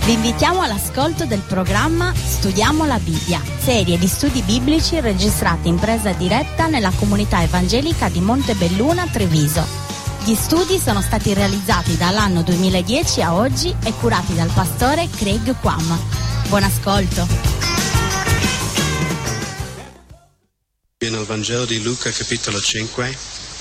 Vi invitiamo all'ascolto del programma Studiamo la Bibbia, serie di studi biblici registrati in presa diretta nella comunità evangelica di Montebelluna, Treviso. Gli studi sono stati realizzati dall'anno 2010 a oggi e curati dal pastore Craig Quam. Buon ascolto. Nel Vangelo di Luca, capitolo 5.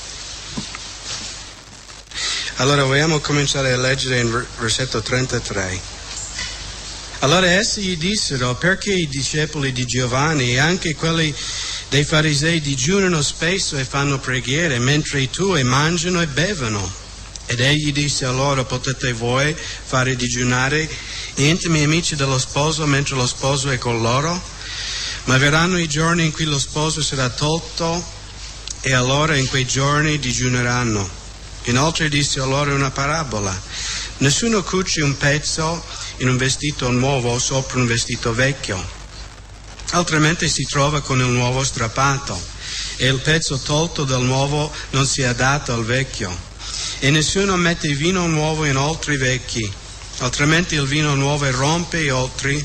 Allora vogliamo cominciare a leggere in versetto 33. Allora essi gli dissero: perché i discepoli di Giovanni e anche quelli dei farisei digiunano spesso e fanno preghiere, mentre i tuoi mangiano e bevono? Ed egli disse a loro: potete voi fare digiunare gli intimi amici dello sposo mentre lo sposo è con loro? Ma verranno i giorni in cui lo sposo sarà tolto e allora in quei giorni digiuneranno. Inoltre disse a loro una parabola: nessuno cuce un pezzo in un vestito nuovo sopra un vestito vecchio, altrimenti si trova con il nuovo strappato e il pezzo tolto dal nuovo non si adatta al vecchio. E nessuno mette vino nuovo in oltri vecchi, altrimenti il vino nuovo rompe gli oltri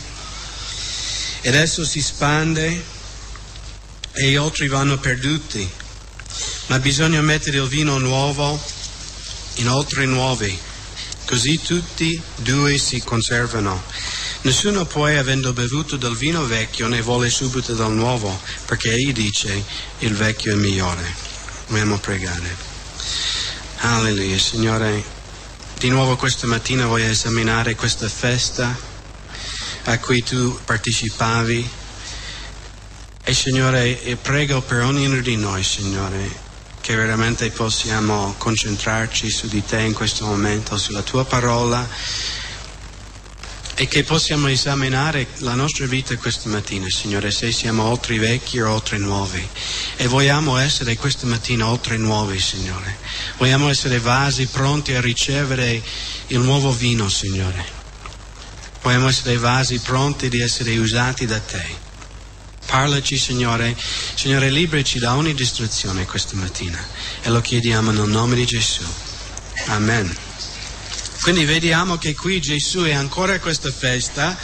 ed esso si spande e gli oltri vanno perduti. Ma bisogna mettere il vino nuovo in oltri nuovi, così tutti due si conservano. Nessuno poi, avendo bevuto del vino vecchio, ne vuole subito del nuovo, perché egli dice: il vecchio è migliore. Vogliamo pregare. Alleluia. Signore, di nuovo questa mattina voglio esaminare questa festa a cui tu partecipavi. E Signore, prego per ognuno di noi, Signore, che veramente possiamo concentrarci su di te in questo momento, sulla tua parola, e che possiamo esaminare la nostra vita questa mattina, Signore, se siamo oltre vecchi o oltre nuovi. E vogliamo essere questa mattina oltre nuovi, Signore. Vogliamo essere vasi pronti a ricevere il nuovo vino, Signore. Vogliamo essere vasi pronti di essere usati da te. Parlaci, Signore. Signore, liberaci da ogni distrazione questa mattina. E lo chiediamo nel nome di Gesù. Amen. Quindi vediamo che qui Gesù è ancora a questa festa,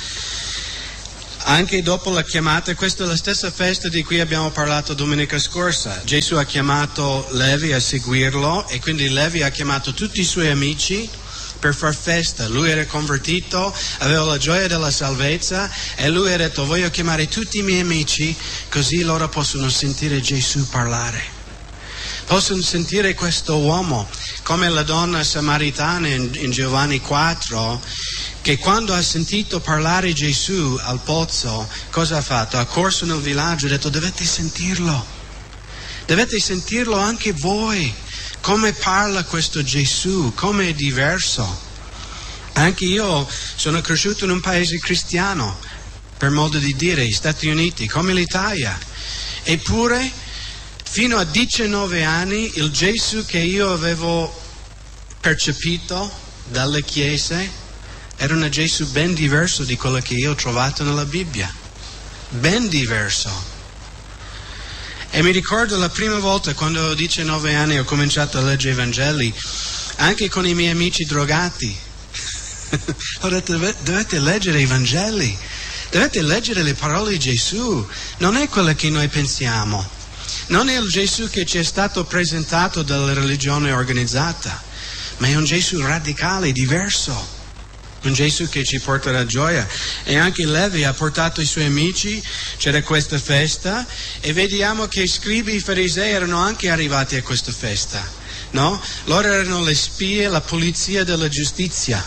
anche dopo la chiamata. Questa è la stessa festa di cui abbiamo parlato domenica scorsa. Gesù ha chiamato Levi a seguirlo e quindi Levi ha chiamato tutti i suoi amici per far festa. Lui era convertito, aveva la gioia della salvezza e lui ha detto: voglio chiamare tutti i miei amici così loro possono sentire Gesù parlare. Possono sentire questo uomo, come la donna samaritana in Giovanni 4, che quando ha sentito parlare Gesù al pozzo, cosa ha fatto? Ha corso nel villaggio e ha detto: dovete sentirlo anche voi. Come parla questo Gesù, come è diverso. Anche io sono cresciuto in un paese cristiano, per modo di dire, gli Stati Uniti, come l'Italia. Eppure, fino a 19 anni, il Gesù che io avevo percepito dalle chiese era un Gesù ben diverso di quello che io ho trovato nella Bibbia. Ben diverso. E mi ricordo la prima volta, quando avevo 19 anni, ho cominciato a leggere i Vangeli, anche con i miei amici drogati. Ho detto: dovete leggere i Vangeli, dovete leggere le parole di Gesù. Non è quello che noi pensiamo, non è il Gesù che ci è stato presentato dalla religione organizzata, ma è un Gesù radicale, diverso. Un Gesù che ci porterà gioia. E anche Levi ha portato i suoi amici, c'era questa festa, e vediamo che i scribi e i farisei erano anche arrivati a questa festa, no? Loro erano le spie, la polizia della giustizia.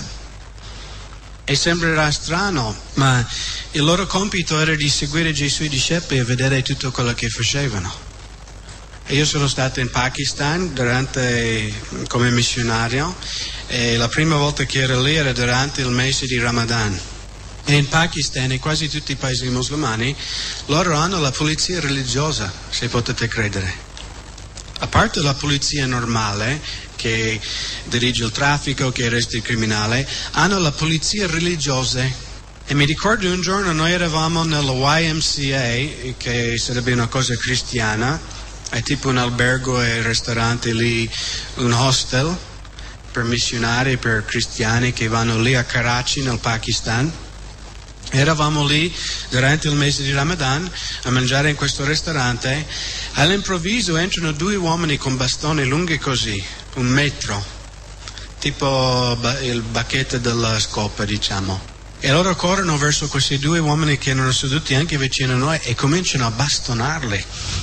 E sembrerà strano, ma il loro compito era di seguire Gesù e i discepoli e vedere tutto quello che facevano. E io sono stato in Pakistan come missionario, e la prima volta che ero lì era durante il mese di Ramadan. E in Pakistan e quasi tutti i paesi musulmani, loro hanno la polizia religiosa, se potete credere. A parte la polizia normale, che dirige il traffico, che arresta il criminale, hanno la polizia religiosa. E mi ricordo un giorno noi eravamo nella YMCA, che sarebbe una cosa cristiana, è tipo un albergo e ristorante lì, un hostel, per missionari, per cristiani che vanno lì a Karachi nel Pakistan. Eravamo lì durante il mese di Ramadan a mangiare in questo ristorante. All'improvviso entrano due uomini con bastoni lunghi così, 1 metro, tipo il bacchetto della scopa, diciamo. E loro corrono verso questi due uomini che erano seduti anche vicino a noi e cominciano a bastonarli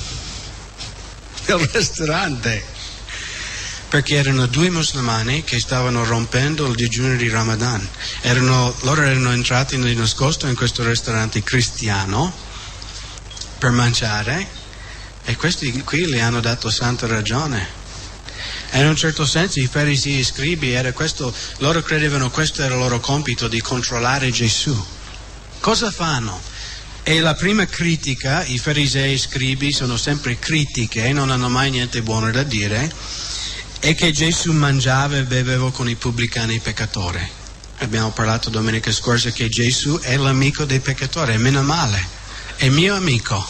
nel ristorante, perché erano due musulmani che stavano rompendo il digiuno di Ramadan. Loro erano entrati di nascosto in questo ristorante cristiano per mangiare, e questi qui le hanno dato santa ragione. E in un certo senso i farisei e scribi, loro credevano questo era il loro compito, di controllare Gesù. Cosa fanno? E la prima critica, i farisei e scribi sono sempre critiche, non hanno mai niente buono da dire, è che Gesù mangiava e beveva con i pubblicani e i peccatori. Abbiamo parlato domenica scorsa che Gesù è l'amico dei peccatori, meno male, è mio amico.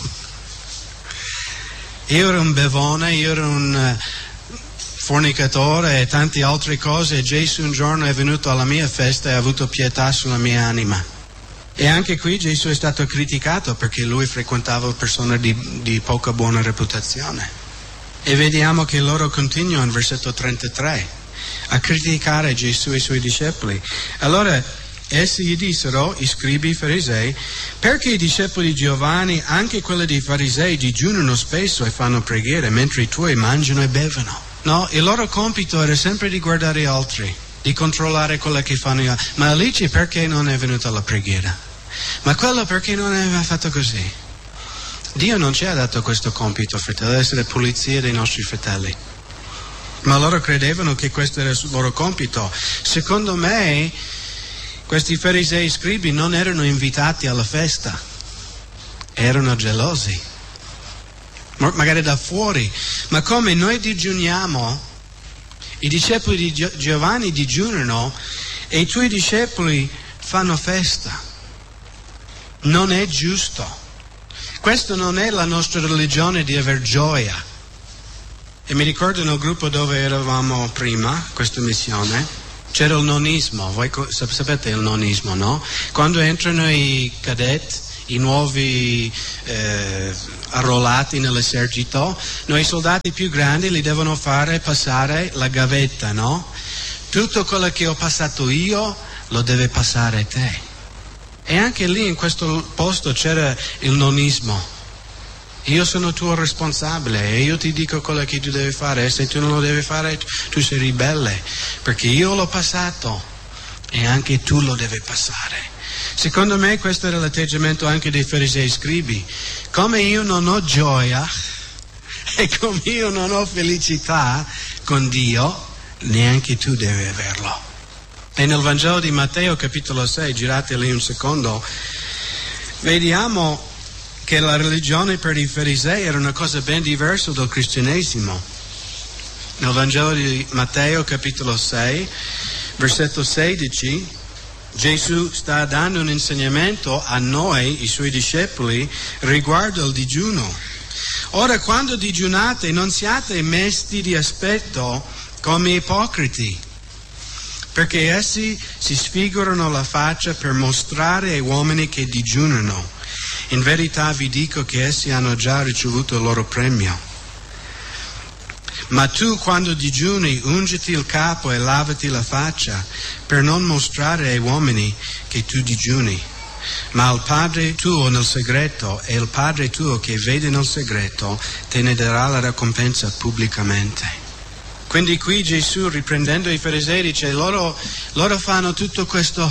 Io ero un bevone, io ero un fornicatore e tante altre cose, e Gesù un giorno è venuto alla mia festa e ha avuto pietà sulla mia anima. E anche qui Gesù è stato criticato perché lui frequentava persone di poca buona reputazione. E vediamo che loro continuano, versetto 33, a criticare Gesù e i suoi discepoli. Allora essi gli dissero, i scribi i farisei, perché i discepoli di Giovanni, anche quelli dei farisei, digiunano spesso e fanno preghiere, mentre i tuoi mangiano e bevono? No, il loro compito era sempre di guardare altri, di controllare quello che fanno. Ma Alice perché non è venuta alla preghiera? Ma quello perché non aveva fatto così? Dio non ci ha dato questo compito, fratelli, essere polizia dei nostri fratelli. Ma loro credevano che questo era il loro compito. Secondo me, questi farisei e scribi non erano invitati alla festa, erano gelosi, magari da fuori. Ma come noi digiuniamo, i discepoli di Giovanni digiunano e i tuoi discepoli fanno festa. Non è giusto. Questo non è la nostra religione di aver gioia. E mi ricordo nel gruppo dove eravamo prima, questa missione, c'era il nonismo. Voi sapete il nonismo, no? Quando entrano i cadetti, i nuovi arruolati nell'esercito, noi soldati più grandi li devono fare passare la gavetta, no? Tutto quello che ho passato io lo deve passare te. E anche lì in questo posto c'era il nonismo. Io sono tuo responsabile e io ti dico quello che tu devi fare, e se tu non lo devi fare tu sei ribelle, perché io l'ho passato e anche tu lo devi passare. Secondo me questo era l'atteggiamento anche dei farisei e scribi. Come io non ho gioia e come io non ho felicità con Dio, neanche tu devi averlo. E nel Vangelo di Matteo capitolo 6, girate lì un secondo, vediamo che la religione per i farisei era una cosa ben diversa dal cristianesimo. Nel Vangelo di Matteo capitolo 6, versetto 16, Gesù sta dando un insegnamento a noi, i suoi discepoli, riguardo al digiuno. Ora, quando digiunate, non siate mesti di aspetto come ipocriti, perché essi si sfigurano la faccia per mostrare ai uomini che digiunano. In verità vi dico che essi hanno già ricevuto il loro premio. Ma tu, quando digiuni, ungiti il capo e lavati la faccia, per non mostrare ai uomini che tu digiuni, ma al Padre tuo nel segreto, e il Padre tuo che vede nel segreto te ne darà la ricompensa pubblicamente. Quindi qui Gesù, riprendendo i farisei, dice loro fanno tutto questo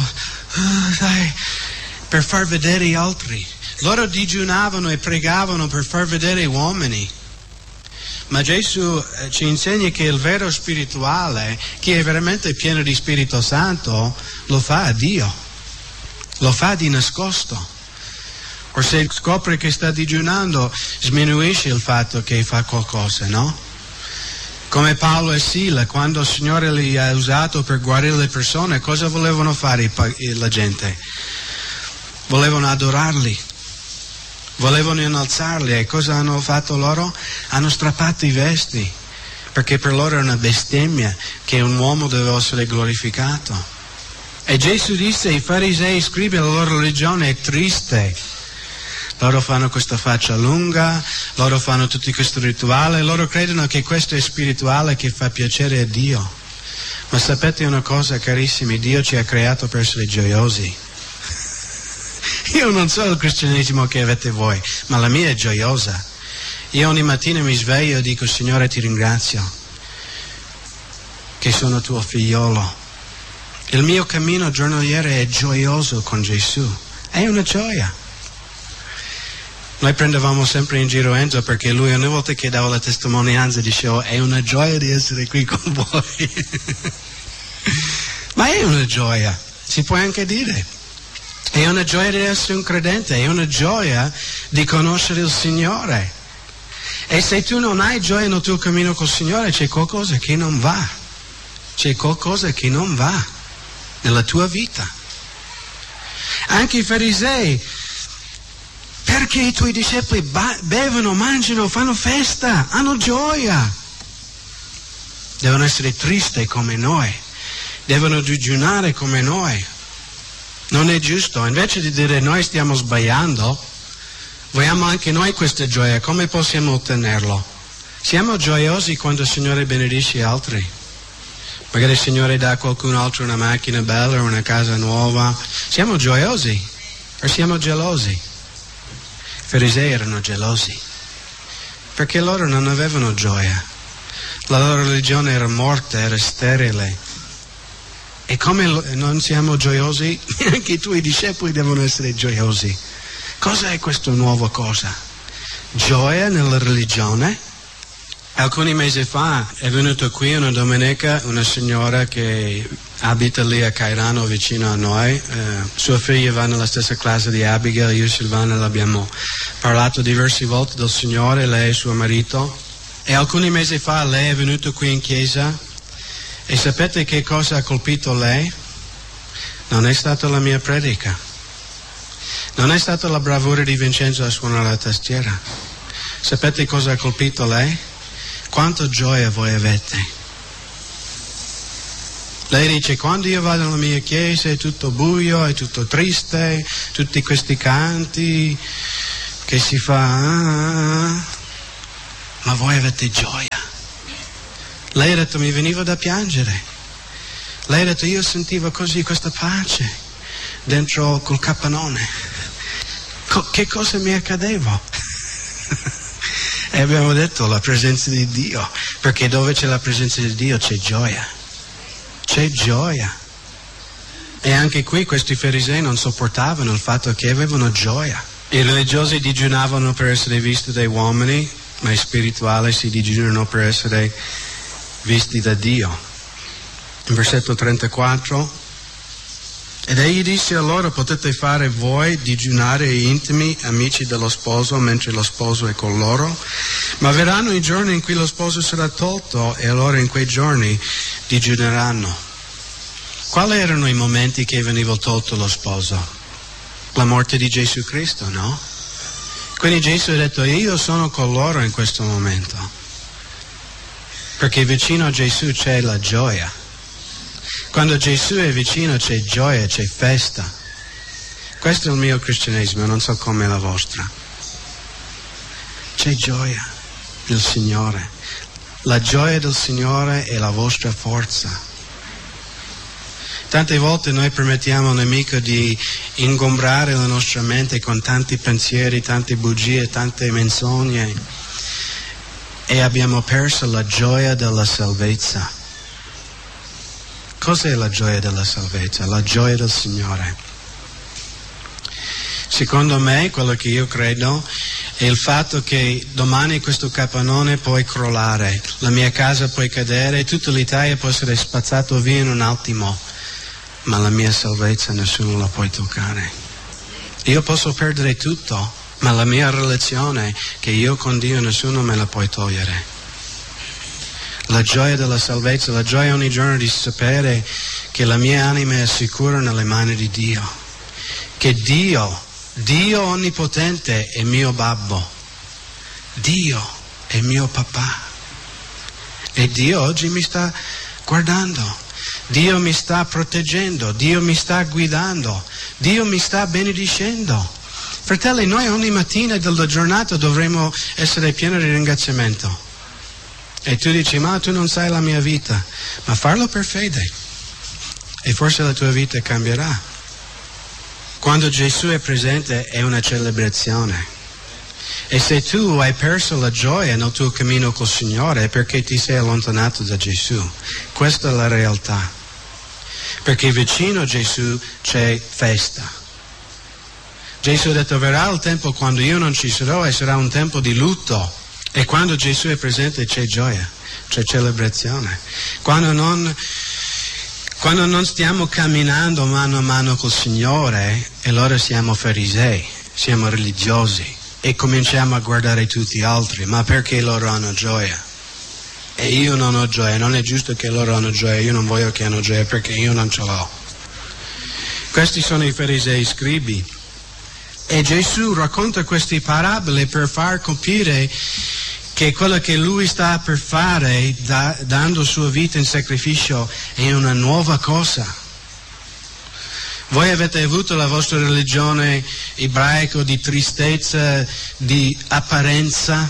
per far vedere gli altri. Loro digiunavano e pregavano per far vedere gli uomini. Ma Gesù ci insegna che il vero spirituale, chi è veramente pieno di Spirito Santo, lo fa a Dio, lo fa di nascosto. O se scopre che sta digiunando, sminuisce il fatto che fa qualcosa, no? Come Paolo e Sila, quando il Signore li ha usato per guarire le persone, cosa volevano fare la gente? Volevano adorarli, volevano innalzarli, e cosa hanno fatto loro? Hanno strappato i vesti perché per loro era una bestemmia che un uomo doveva essere glorificato. E Gesù disse: i farisei e i scribi, la loro religione è triste. Loro fanno questa faccia lunga, loro fanno tutti questo rituale, loro credono che questo è spirituale, che fa piacere a Dio. Ma sapete una cosa, carissimi? Dio ci ha creato per essere gioiosi. Io non so il cristianesimo che avete voi, ma la mia è gioiosa. Io ogni mattina mi sveglio e dico: Signore, ti ringrazio che sono tuo figliolo. Il mio cammino giornaliero è gioioso con Gesù. È una gioia. Noi prendevamo sempre in giro Enzo perché lui ogni volta che dava la testimonianza diceva: è una gioia di essere qui con voi. Ma è una gioia, si può anche dire. È una gioia di essere un credente, è una gioia di conoscere il Signore. E se tu non hai gioia nel tuo cammino col Signore, c'è qualcosa che non va. C'è qualcosa che non va nella tua vita. Anche i farisei, perché i tuoi discepoli bevono, mangiano, fanno festa, hanno gioia? Devono essere tristi come noi, devono digiunare come noi. Non è giusto. Invece di dire noi stiamo sbagliando, vogliamo anche noi questa gioia. Come possiamo ottenerlo? Siamo gioiosi quando il Signore benedice altri. Magari il Signore dà a qualcun altro una macchina bella o una casa nuova. Siamo gioiosi o siamo gelosi? I farisei erano gelosi perché loro non avevano gioia. La loro religione era morta, era sterile. E come non siamo gioiosi, anche i tuoi discepoli devono essere gioiosi. Cosa è questa nuova cosa? Gioia nella religione. Alcuni mesi fa è venuta qui una domenica una signora che abita lì a Cairano vicino a noi. Sua figlia va nella stessa classe di Abigail, io e Silvana l'abbiamo parlato diverse volte del Signore, lei e suo marito. E alcuni mesi fa lei è venuta qui in chiesa. E sapete che cosa ha colpito lei? Non è stata la mia predica. Non è stata la bravura di Vincenzo a suonare la tastiera. Sapete cosa ha colpito lei? Quanta gioia voi avete. Lei dice: quando io vado nella mia chiesa è tutto buio, è tutto triste, tutti questi canti che si fa, ma voi avete gioia. Lei ha detto: mi veniva da piangere. Lei ha detto: io sentivo così questa pace dentro col capannone. Che cosa mi accadeva? E abbiamo detto: la presenza di Dio, perché dove c'è la presenza di Dio c'è gioia. C'è gioia. E anche qui questi farisei non sopportavano il fatto che avevano gioia. I religiosi digiunavano per essere visti dai uomini, ma i spirituali si digiunano per essere visti da Dio. In versetto 34: ed egli disse a loro: potete fare voi digiunare gli intimi amici dello sposo mentre lo sposo è con loro, ma verranno i giorni in cui lo sposo sarà tolto e allora in quei giorni digiuneranno. Quali erano i momenti che veniva tolto lo sposo? La morte di Gesù Cristo, no? Quindi Gesù ha detto: io sono con loro in questo momento. Perché vicino a Gesù c'è la gioia. Quando Gesù è vicino c'è gioia, c'è festa. Questo è il mio cristianesimo, non so com'è la vostra. C'è gioia del Signore. La gioia del Signore è la vostra forza. Tante volte noi permettiamo al nemico di ingombrare la nostra mente con tanti pensieri, tante bugie, tante menzogne. E abbiamo perso la gioia della salvezza. Cos'è la gioia della salvezza? La gioia del Signore. Secondo me, quello che io credo è il fatto che domani questo capannone può crollare, la mia casa può cadere, tutta l'Italia può essere spazzato via in un attimo, ma la mia salvezza nessuno la può toccare. Io posso perdere tutto, ma la mia relazione che io con Dio nessuno me la può togliere. La gioia della salvezza, la gioia ogni giorno di sapere che la mia anima è sicura nelle mani di Dio. Che Dio onnipotente è mio babbo. Dio è mio papà. E Dio oggi mi sta guardando, Dio mi sta proteggendo, Dio mi sta guidando, Dio mi sta benedicendo. Fratelli, noi ogni mattina della giornata dovremo essere pieni di ringraziamento. E tu dici, ma tu non sai la mia vita. Ma farlo per fede. E forse la tua vita cambierà. Quando Gesù è presente è una celebrazione. E se tu hai perso la gioia nel tuo cammino col Signore è perché ti sei allontanato da Gesù. Questa è la realtà. Perché vicino a Gesù c'è festa. Gesù ha detto, verrà il tempo quando io non ci sarò e sarà un tempo di lutto. E quando Gesù è presente c'è gioia, c'è celebrazione. Quando non stiamo camminando mano a mano col Signore, allora siamo farisei, siamo religiosi e cominciamo a guardare tutti gli altri. Ma perché loro hanno gioia? E io non ho gioia, non è giusto che loro hanno gioia, io non voglio che hanno gioia perché io non ce l'ho. Questi sono i farisei scribi. E Gesù racconta queste parabole per far capire che quello che lui sta per fare, dando sua vita in sacrificio, è una nuova cosa. Voi avete avuto la vostra religione ebraica di tristezza, di apparenza,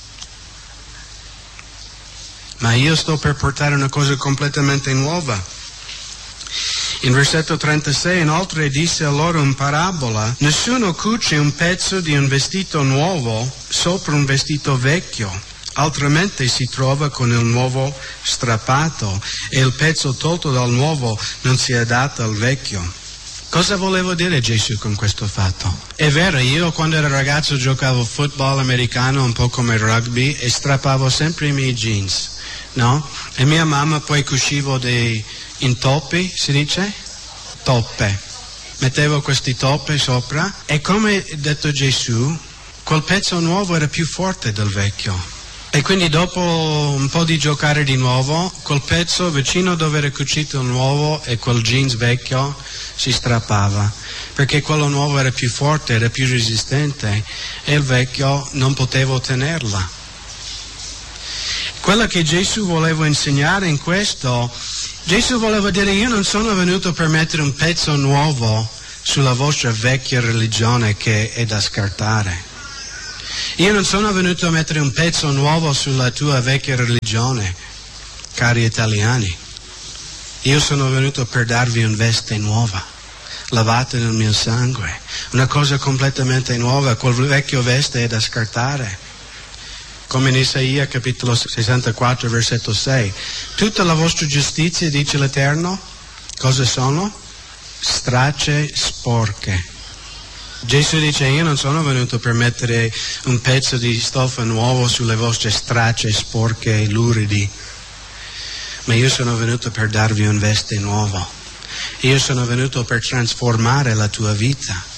ma io sto per portare una cosa completamente nuova. In versetto 36 inoltre disse a loro in parabola: nessuno cuce un pezzo di un vestito nuovo sopra un vestito vecchio, altrimenti si trova con il nuovo strappato e il pezzo tolto dal nuovo non si adatta al vecchio. Cosa volevo dire Gesù con questo fatto? È vero, io quando ero ragazzo giocavo football americano un po' come rugby e strappavo sempre i miei jeans, no? E mia mamma poi cucivo dei intoppi, si dice? Toppe. Mettevo questi toppe sopra e come ha detto Gesù, quel pezzo nuovo era più forte del vecchio. E quindi dopo un po' di giocare di nuovo, quel pezzo vicino dove era cucito il nuovo e quel jeans vecchio si strappava. Perché quello nuovo era più forte, era più resistente e il vecchio non potevo tenerla. Quello che Gesù voleva insegnare in questo, Gesù voleva dire: io non sono venuto per mettere un pezzo nuovo sulla vostra vecchia religione che è da scartare. Io non sono venuto a mettere un pezzo nuovo sulla tua vecchia religione, cari italiani. Io sono venuto per darvi un veste nuova, lavata nel mio sangue, una cosa completamente nuova. Quel vecchio veste è da scartare. Come in Isaia capitolo 64 versetto 6, tutta la vostra giustizia, dice l'Eterno, cosa sono? Stracce sporche. Gesù dice: io non sono venuto per mettere un pezzo di stoffa nuovo sulle vostre stracce sporche e luridi, ma io sono venuto per darvi un veste nuovo. Io sono venuto per trasformare la tua vita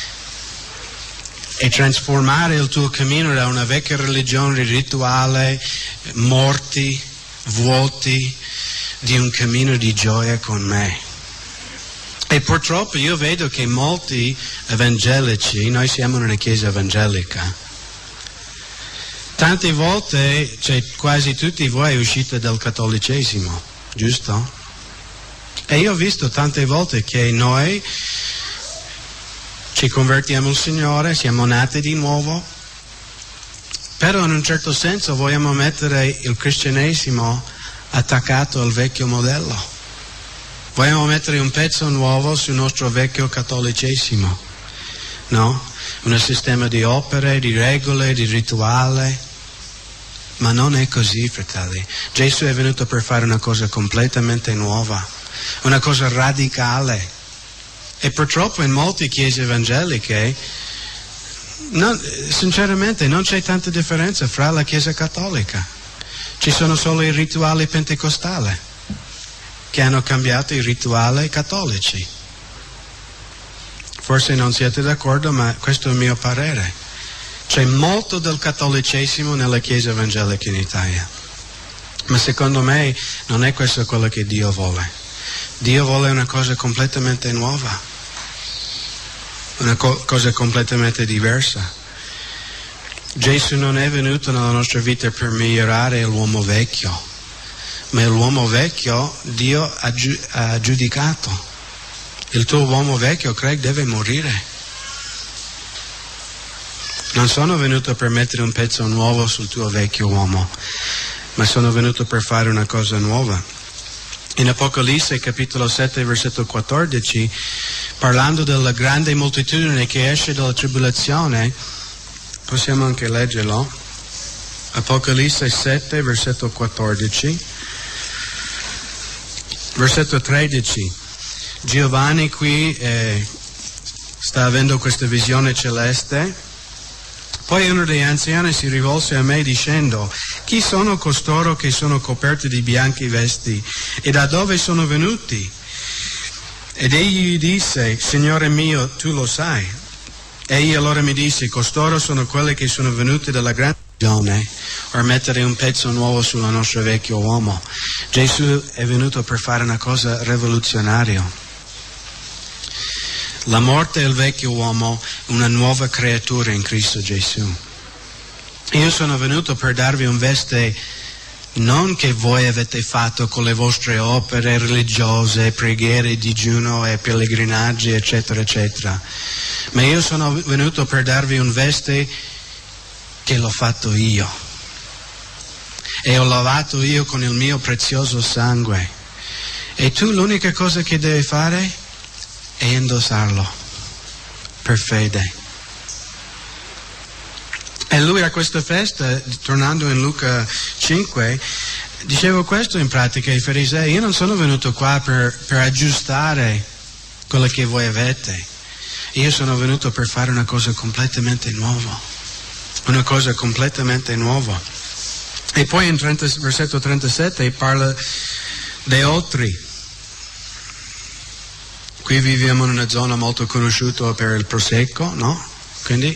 e trasformare il tuo cammino da una vecchia religione rituale, morti, vuoti, di un cammino di gioia con me. E purtroppo io vedo che molti evangelici, noi siamo una chiesa evangelica, tante volte, cioè quasi tutti voi uscite dal cattolicesimo, giusto? E io ho visto tante volte che noi ci convertiamo al Signore, siamo nati di nuovo, però in un certo senso vogliamo mettere il cristianesimo attaccato al vecchio modello. Vogliamo mettere un pezzo nuovo sul nostro vecchio cattolicesimo, no? Un sistema di opere, di regole, di rituale. Ma non è così, fratelli. Gesù è venuto per fare una cosa completamente nuova, una cosa radicale. E purtroppo in molte chiese evangeliche, sinceramente, non c'è tanta differenza fra la chiesa cattolica. Ci sono solo i rituali pentecostali che hanno cambiato i rituali cattolici. Forse non siete d'accordo, ma questo è il mio parere. C'è molto del cattolicesimo nella chiesa evangelica in Italia, ma secondo me non è questo quello che Dio vuole. Dio vuole una cosa completamente nuova, una cosa completamente diversa. Gesù non è venuto nella nostra vita per migliorare l'uomo vecchio, ma l'uomo vecchio Dio ha giudicato. Il tuo uomo vecchio, Craig, deve morire. Non sono venuto per mettere un pezzo nuovo sul tuo vecchio uomo, ma sono venuto per fare una cosa nuova. In Apocalisse capitolo 7 versetto 14, parlando della grande moltitudine che esce dalla tribolazione, possiamo anche leggerlo. Apocalisse 7 versetto 14, versetto 13. Giovanni qui sta avendo questa visione celeste. Poi uno degli anziani si rivolse a me dicendo: chi sono costoro che sono coperti di bianchi vesti e da dove sono venuti? Ed egli gli disse: Signore mio, tu lo sai. Egli allora mi disse: costoro sono quelli che sono venuti dalla grande visione per mettere un pezzo nuovo sul nostro vecchio uomo. Gesù è venuto per fare una cosa rivoluzionaria. La morte del vecchio uomo, una nuova creatura in Cristo Gesù. Io sono venuto per darvi un veste non che voi avete fatto con le vostre opere religiose, preghiere, digiuno e pellegrinaggi, eccetera, eccetera. Ma io sono venuto per darvi un veste che l'ho fatto io. E ho lavato io con il mio prezioso sangue. E tu l'unica cosa che devi fare è indossarlo per fede. E lui a questa festa, tornando in Luca 5, dicevo questo in pratica ai farisei: io non sono venuto qua per aggiustare quello che voi avete, io sono venuto per fare una cosa completamente nuova, una cosa completamente nuova. E poi in versetto 37 parla dei oltri. Qui viviamo in una zona molto conosciuta per il prosecco, no? Quindi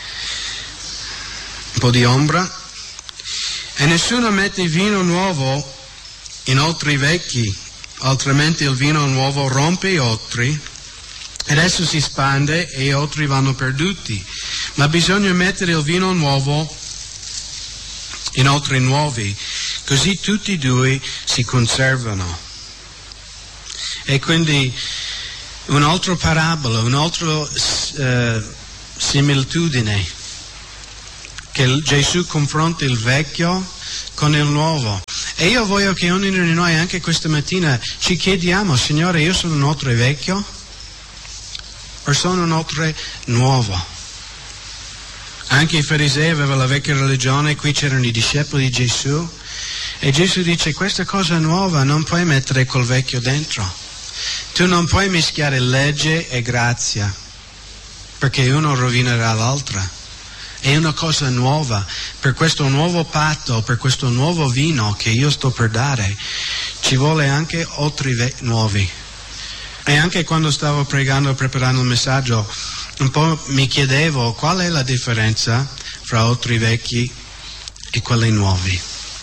un po' di ombra. E nessuno mette vino nuovo in oltri vecchi, altrimenti il vino nuovo rompe gli oltri ed esso si spande e gli oltri vanno perduti. Ma bisogna mettere il vino nuovo in oltri nuovi, così tutti e due si conservano. E quindi un'altra parabola, un'altra similitudine, che Gesù confronta il vecchio con il nuovo. E io voglio che ognuno di noi anche questa mattina ci chiediamo: Signore, io sono un altro vecchio o sono un altro nuovo? Anche i farisei avevano la vecchia religione, qui c'erano i discepoli di Gesù, e Gesù dice: questa cosa nuova non puoi mettere col vecchio dentro. Tu non puoi mischiare legge e grazia, perché uno rovinerà l'altra. È una cosa nuova. Per questo nuovo patto, per questo nuovo vino che io sto per dare, ci vuole anche altri nuovi. E anche quando stavo pregando, preparando il messaggio, un po' mi chiedevo qual è la differenza fra altri vecchi e quelli nuovi.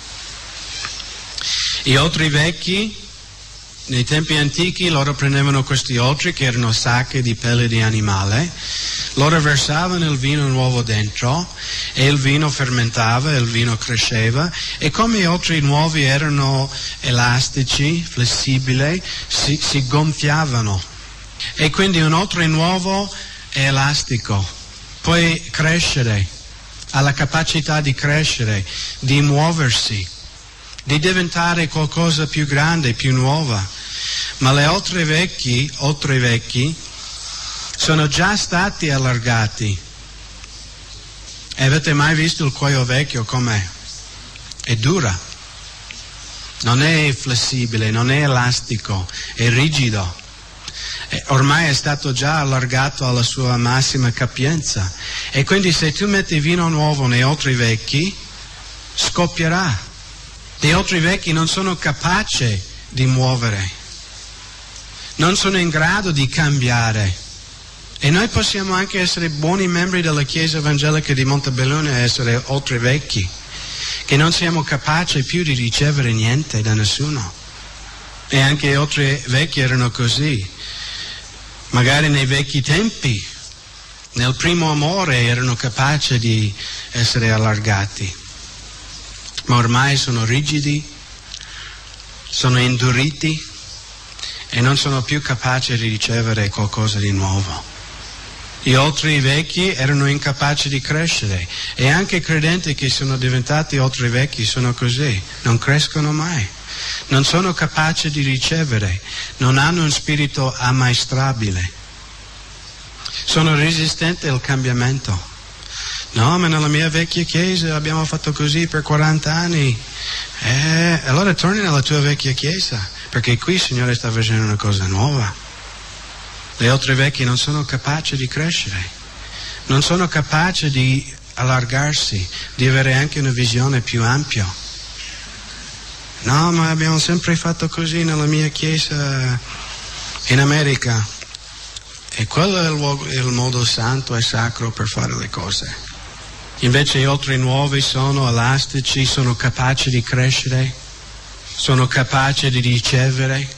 Gli altri vecchi, nei tempi antichi, loro prendevano questi oltri che erano sacche di pelle di animale, loro versavano il vino nuovo dentro e il vino fermentava, il vino cresceva, e come gli oltri nuovi erano elastici, flessibili, si gonfiavano. E quindi un oltre nuovo è elastico, può crescere, ha la capacità di crescere, di muoversi, di diventare qualcosa più grande, più nuova. Ma le altre vecchi sono già stati allargati. E avete mai visto il cuoio vecchio com'è? È dura, non è flessibile, non è elastico, è rigido. E ormai è stato già allargato alla sua massima capienza. E quindi se tu metti vino nuovo nei altri vecchi, scoppierà. Gli altri vecchi non sono capaci di muovere, non sono in grado di cambiare. E noi possiamo anche essere buoni membri della Chiesa Evangelica di Montebelluna e essere altri vecchi, che non siamo capaci più di ricevere niente da nessuno. E anche altri vecchi erano così. Magari nei vecchi tempi, nel primo amore, erano capaci di essere allargati, ma ormai sono rigidi, sono induriti e non sono più capaci di ricevere qualcosa di nuovo. Gli oltre vecchi erano incapaci di crescere e anche i credenti che sono diventati oltre vecchi sono così, non crescono mai, non sono capaci di ricevere, non hanno un spirito ammaestrabile, sono resistenti al cambiamento. No, ma nella mia vecchia chiesa abbiamo fatto così per 40 anni. Allora torni nella tua vecchia chiesa, perché qui il Signore sta facendo una cosa nuova. Le altre vecchie non sono capaci di crescere, non sono capaci di allargarsi, di avere anche una visione più ampia. No, ma abbiamo sempre fatto così nella mia chiesa in America. E quello è il modo santo e sacro per fare le cose. Invece gli altri nuovi sono elastici, sono capaci di crescere, sono capaci di ricevere,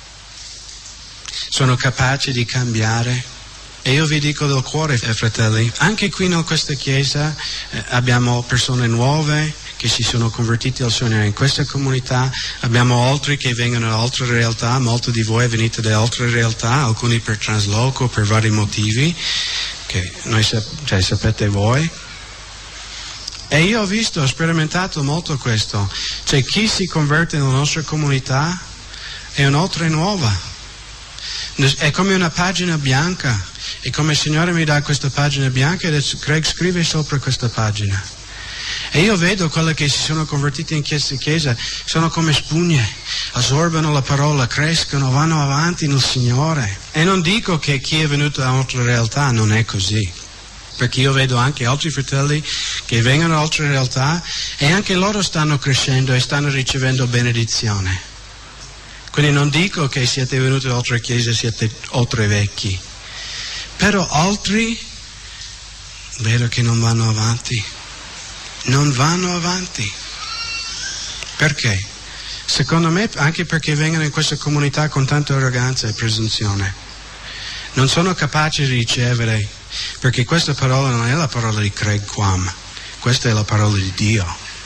sono capaci di cambiare. E io vi dico del cuore, fratelli, anche qui in questa chiesa abbiamo persone nuove che si sono convertiti al Signore in questa comunità, abbiamo altri che vengono da altre realtà, molti di voi venite da altre realtà, alcuni per trasloco, per vari motivi, che noi sapete voi. E io ho sperimentato molto questo, cioè chi si converte nella nostra comunità è un'altra nuova, è come una pagina bianca, e come il Signore mi dà questa pagina bianca e adesso Craig scrive sopra questa pagina. E io vedo quelli che si sono convertiti in questa chiesa, sono come spugne, assorbono la parola, crescono, vanno avanti nel Signore. E non dico che chi è venuto da un'altra realtà non è così, perché io vedo anche altri fratelli che vengono da altre realtà e anche loro stanno crescendo e stanno ricevendo benedizione. Quindi non dico che siete venuti da altre chiese, siete oltre vecchi, però altri vedo che non vanno avanti. Non vanno avanti. Perché? Secondo me anche perché vengono in questa comunità con tanta arroganza e presunzione. Non sono capaci di ricevere, perché questa parola non è la parola di Craig Quam, questa è la parola di Dio.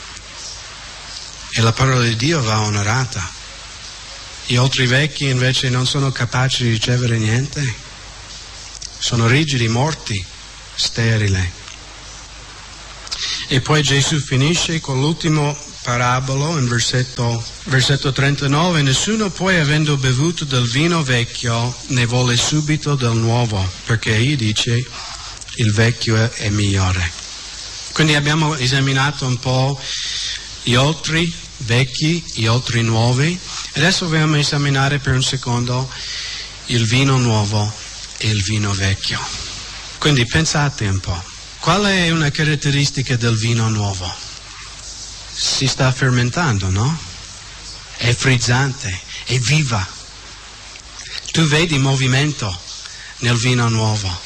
E la parola di Dio va onorata. Gli altri vecchi invece non sono capaci di ricevere niente. Sono rigidi, morti, sterili. E poi Gesù finisce con l'ultimo parabolo in versetto 39. Nessuno poi, avendo bevuto del vino vecchio, ne vuole subito del nuovo, perché egli dice il vecchio è migliore. Quindi abbiamo esaminato un po' gli altri vecchi, gli altri nuovi. Adesso vogliamo esaminare per un secondo il vino nuovo e il vino vecchio. Quindi pensate un po'. Qual è una caratteristica del vino nuovo? Si sta fermentando, no? È frizzante, è viva. Tu vedi movimento nel vino nuovo.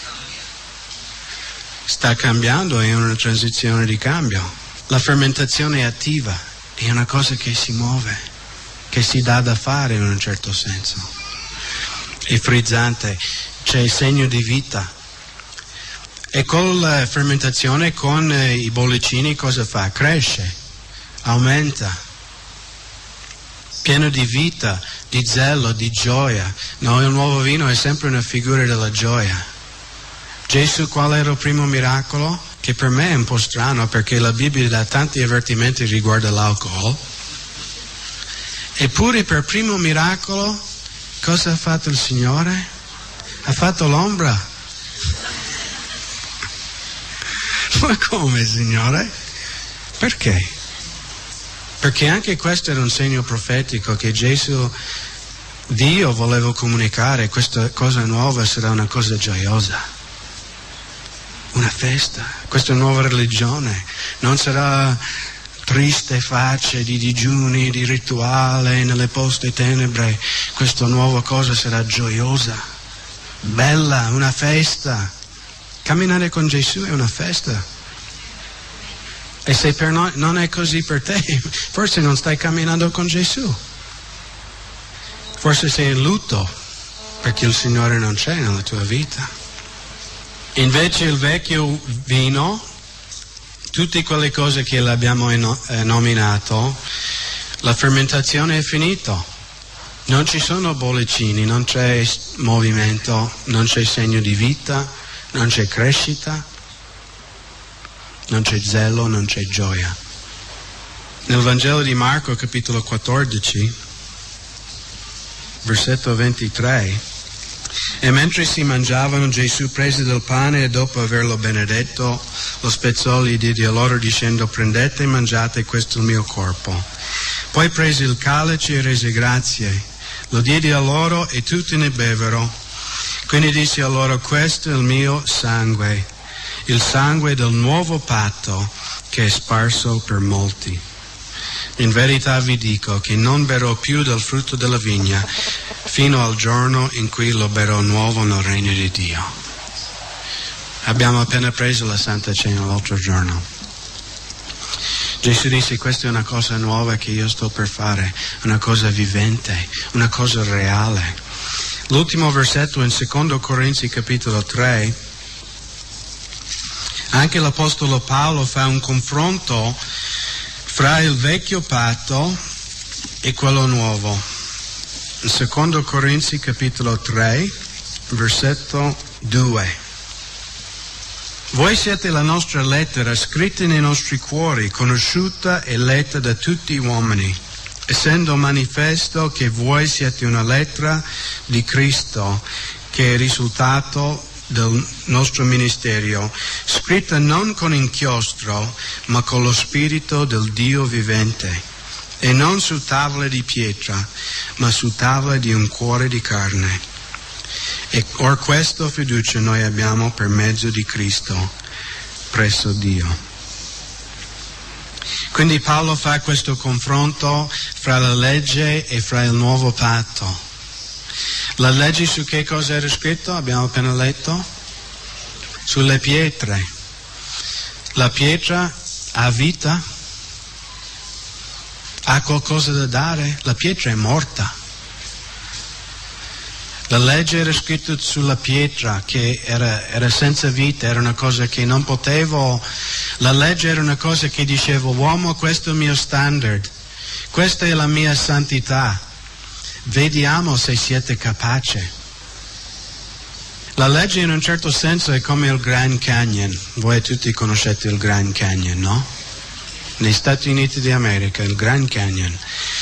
Sta cambiando, è una transizione di cambio. La fermentazione è attiva, è una cosa che si muove, che si dà da fare in un certo senso. È frizzante, c'è il segno di vita. E con la fermentazione, con i bollicini, cosa fa? Cresce, aumenta, pieno di vita, di zelo, di gioia. No, il nuovo vino è sempre una figura della gioia. Gesù, qual era il primo miracolo? Che per me è un po' strano, perché la Bibbia dà tanti avvertimenti riguardo l'alcol. Eppure per primo miracolo, cosa ha fatto il Signore? Ha fatto l'ombra. Ma come, Signore? Perché? Perché anche questo era un segno profetico che Gesù, Dio voleva comunicare, questa cosa nuova sarà una cosa gioiosa, una festa, questa nuova religione non sarà triste faccia di digiuni, di rituale nelle poste tenebre, questa nuova cosa sarà gioiosa, bella, una festa. Camminare con Gesù è una festa. E se per noi non è così per te, forse non stai camminando con Gesù. Forse sei in lutto perché il Signore non c'è nella tua vita. Invece il vecchio vino, tutte quelle cose che l'abbiamo nominato, la fermentazione è finita. Non ci sono bollicini, non c'è movimento, non c'è segno di vita, non c'è crescita, non c'è zelo, non c'è gioia. Nel Vangelo di Marco, capitolo 14, versetto 23, e mentre si mangiavano, Gesù prese del pane e dopo averlo benedetto, lo spezzò e diede a loro dicendo: prendete e mangiate, questo è il mio corpo. Poi prese il calice e rese grazie, lo diede a loro e tutti ne bevvero. Quindi disse a loro: questo è il mio sangue, il sangue del nuovo patto che è sparso per molti. In verità vi dico che non berrò più del frutto della vigna fino al giorno in cui lo berrò nuovo nel regno di Dio. Abbiamo appena preso la Santa Cena l'altro giorno. Gesù disse: questa è una cosa nuova che io sto per fare, una cosa vivente, una cosa reale. L'ultimo versetto in 2 Corinzi capitolo 3, anche l'Apostolo Paolo fa un confronto fra il vecchio patto e quello nuovo. In 2 Corinzi capitolo 3, versetto 2. Voi siete la nostra lettera scritta nei nostri cuori, conosciuta e letta da tutti gli uomini, essendo manifesto che voi siete una lettera di Cristo, che è il risultato del nostro ministero, scritta non con inchiostro, ma con lo Spirito del Dio vivente, e non su tavole di pietra, ma su tavole di un cuore di carne. E or questa fiducia noi abbiamo per mezzo di Cristo presso Dio. Quindi Paolo fa questo confronto fra la legge e fra il nuovo patto. La legge su che cosa era scritto? Abbiamo appena letto? Sulle pietre. La pietra ha vita? Ha qualcosa da dare? La pietra è morta. La legge era scritta sulla pietra che era senza vita, era una cosa che non potevo. La legge era una cosa che diceva: uomo, questo è il mio standard, questa è la mia santità, vediamo se siete capaci. La legge in un certo senso è come il Grand Canyon. Voi tutti conoscete il Grand Canyon, no? Negli Stati Uniti d'America, il Grand Canyon.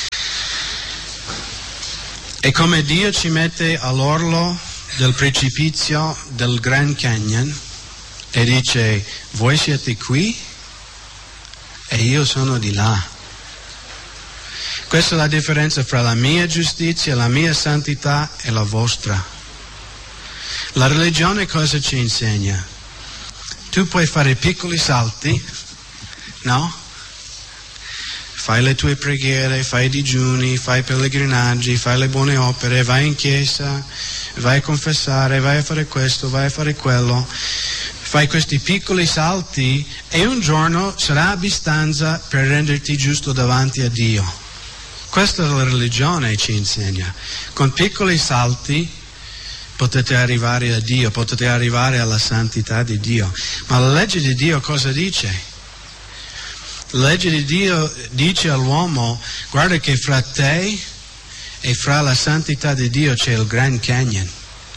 E come Dio ci mette all'orlo del precipizio del Grand Canyon e dice: voi siete qui e io sono di là. Questa è la differenza fra la mia giustizia, la mia santità e la vostra. La religione cosa ci insegna? Tu puoi fare piccoli salti, no? Fai le tue preghiere, fai i digiuni, fai i pellegrinaggi, fai le buone opere, vai in chiesa, vai a confessare, vai a fare questo, vai a fare quello. Fai questi piccoli salti e un giorno sarà abbastanza per renderti giusto davanti a Dio. Questa è la religione, ci insegna. Con piccoli salti potete arrivare a Dio, potete arrivare alla santità di Dio. Ma la legge di Dio cosa dice? La legge di Dio dice all'uomo: guarda che fra te e fra la santità di Dio c'è il Grand Canyon.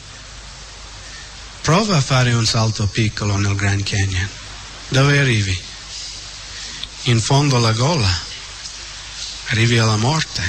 Prova a fare un salto piccolo nel Grand Canyon. Dove arrivi? In fondo alla gola. Arrivi alla morte.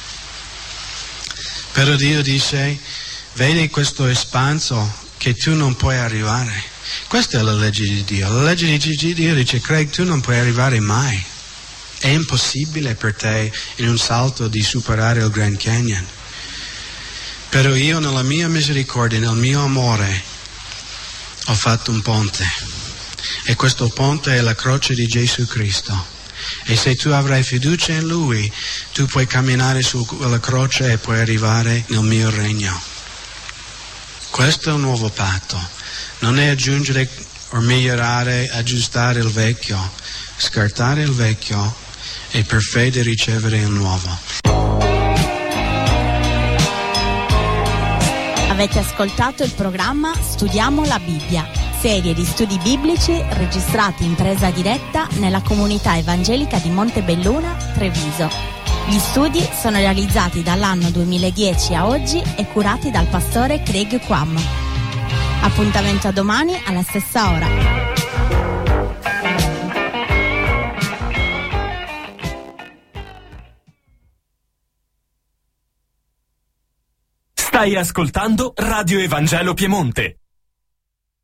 Però Dio dice: vedi questo espanso che tu non puoi arrivare. Questa è la legge di Dio. La legge di Dio dice: Craig, tu non puoi arrivare mai. È impossibile per te in un salto di superare il Grand Canyon. Però io nella mia misericordia, nel mio amore, ho fatto un ponte. E questo ponte è la croce di Gesù Cristo. E se tu avrai fiducia in Lui, tu puoi camminare su quella croce e puoi arrivare nel mio regno. Questo è un nuovo patto. Non è aggiungere o migliorare, aggiustare il vecchio, scartare il vecchio e per fede ricevere il nuovo. Avete ascoltato il programma Studiamo la Bibbia, serie di studi biblici registrati in presa diretta nella comunità evangelica di Montebelluna, Treviso. Gli studi sono realizzati dall'anno 2010 a oggi e curati dal pastore Craig Quam. Appuntamento a domani alla stessa ora. Stai ascoltando Radio Evangelo Piemonte,